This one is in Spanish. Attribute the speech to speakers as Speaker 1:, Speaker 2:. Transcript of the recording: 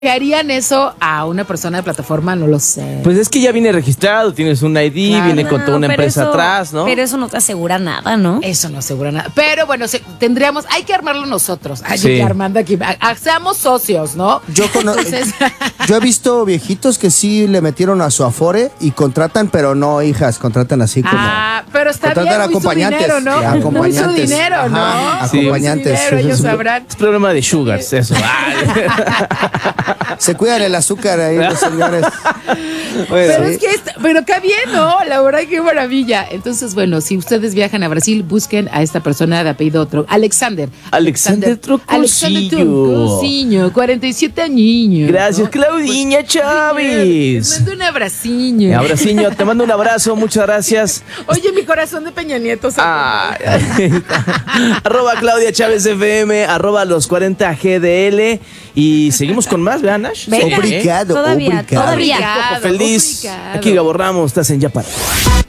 Speaker 1: ¿Harían eso a una persona de plataforma? No lo sé.
Speaker 2: Pues es que ya viene registrado, tienes un ID,
Speaker 1: Claro.
Speaker 2: viene con toda una
Speaker 3: pero
Speaker 2: empresa atrás, ¿no?
Speaker 3: Pero eso no te asegura nada, ¿no?
Speaker 1: Eso no asegura nada. Pero bueno, hay que armarlo nosotros. Hay
Speaker 2: Sí.
Speaker 1: que armando aquí. Seamos socios, ¿no? Entonces,
Speaker 4: Yo he visto viejitos que sí le metieron a su Afore y contratan, pero no hijas, contratan así como.
Speaker 1: pero está bien,
Speaker 4: contratan
Speaker 1: muy su
Speaker 4: acompañantes.
Speaker 1: dinero, ¿no?
Speaker 4: Acompañantes.
Speaker 1: Muy su dinero, ¿no?
Speaker 4: Ajá,
Speaker 2: Sí.
Speaker 4: acompañantes.
Speaker 1: Muy su dinero, ellos sabrán.
Speaker 2: Es problema de sugars, eso.
Speaker 4: Se cuidan el azúcar ahí los señores.
Speaker 1: Pero es que pero acá bien, ¿no? La verdad, qué maravilla. Entonces, bueno, si ustedes viajan a Brasil, busquen a esta persona de apellido
Speaker 2: Alexander
Speaker 1: Alexander Trocosinho, 47 años.
Speaker 2: Gracias, Claudinha Chávez.
Speaker 1: Te mando un abraciño.
Speaker 2: Abraciño, te mando un abrazo, muchas gracias.
Speaker 1: Oye, mi corazón de Peña Nieto.
Speaker 2: Arroba Claudia Chávez FM, arroba los 40 GDL. Y seguimos con más, ¿verdad, Nash?
Speaker 3: Venga.
Speaker 4: Obrigado,
Speaker 3: Todavía,
Speaker 4: obrigado.
Speaker 3: todavía.
Speaker 2: Feliz.
Speaker 1: Obrigado.
Speaker 2: Aquí Gabo Ramos, estás en Ya Para.